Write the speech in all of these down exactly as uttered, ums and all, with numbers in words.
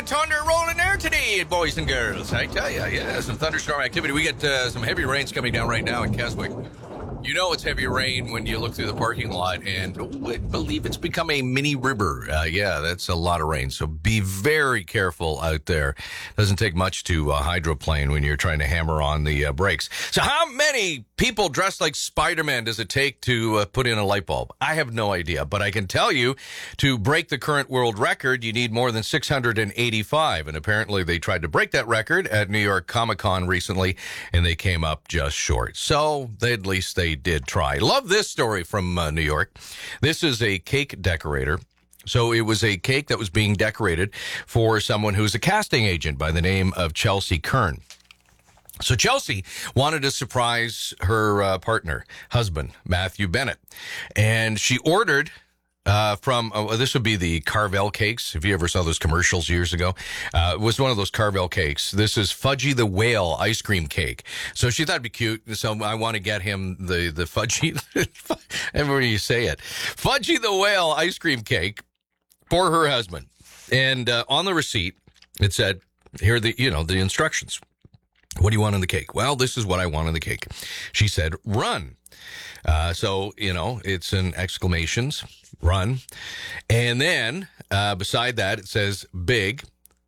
and thunder rolling there today, boys and girls. I tell you, yeah, some thunderstorm activity. We get uh, some heavy rains coming down right now in Keswick. You know it's heavy rain when you look through the parking lot, and oh, I believe it's become a mini river. Uh, yeah, that's a lot of rain, so be very careful out there. Doesn't take much to uh, hydroplane when you're trying to hammer on the uh, brakes. So how many people dressed like Spider-Man does it take to uh, put in a light bulb? I have no idea, but I can tell you to break the current world record, you need more than six hundred eighty-five, and apparently they tried to break that record at New York Comic-Con recently, and they came up just short. So they, at least they did try. Love this story from uh, New York. This is a cake decorator. So it was a cake that was being decorated for someone who's a casting agent by the name of Chelsea Kern. So Chelsea wanted to surprise her uh, partner, husband, Matthew Bennett. And she ordered uh, from, uh, this would be the Carvel cakes. If you ever saw those commercials years ago, uh, it was one of those Carvel cakes. This is Fudgy the Whale ice cream cake. So she thought it'd be cute. So I want to get him the, the Fudgy, everywhere you say it, Fudgy the Whale ice cream cake for her husband. And uh, on the receipt, it said, here are the, you know, the instructions. What do you want in the cake? Well, this is what I want in the cake. She said, run. Uh, so, you know, it's an exclamations, run. And then uh, beside that, it says big,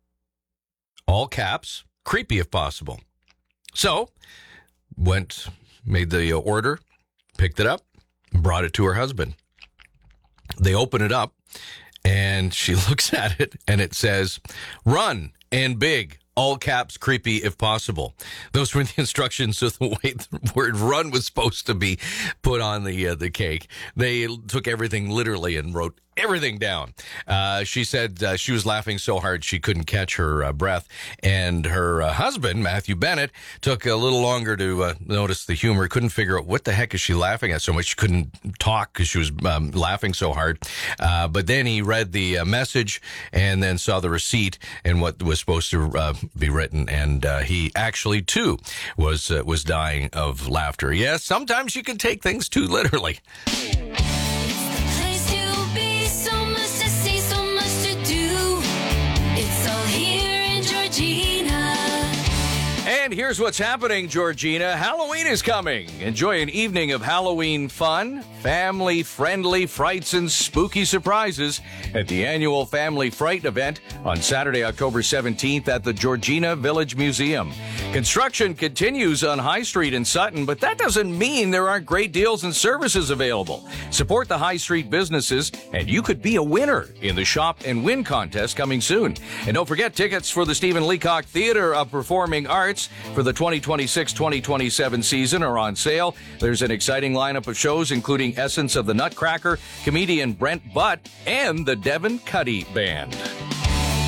all caps, creepy if possible. So went, made the order, picked it up, brought it to her husband. They open it up and she looks at it and it says, run and big. All caps, creepy if possible. Those were the instructions of the way the word run was supposed to be put on the uh, the cake. They took everything literally and wrote everything down. Uh, she said uh, she was laughing so hard she couldn't catch her uh, breath. And her uh, husband, Matthew Bennett, took a little longer to uh, notice the humor. Couldn't figure out what the heck is she laughing at so much. She couldn't talk because she was um, laughing so hard. Uh, but then he read the uh, message and then saw the receipt and what was supposed to uh, be written. And uh, he actually, too, was, uh, was dying of laughter. Yes, sometimes you can take things too literally. And here's what's happening, Georgina. Halloween is coming. Enjoy an evening of Halloween fun, family-friendly frights, and spooky surprises at the annual Family Fright event on Saturday, October seventeenth at the Georgina Village Museum. Construction continues on High Street in Sutton, but that doesn't mean there aren't great deals and services available. Support the High Street businesses, and you could be a winner in the Shop and Win contest coming soon. And don't forget, tickets for the Stephen Leacock Theatre of Performing Arts for the twenty twenty-six twenty twenty-seven season are on sale. There's an exciting lineup of shows, including Essence of the Nutcracker, comedian Brent Butt, and the Devin Cuddy Band.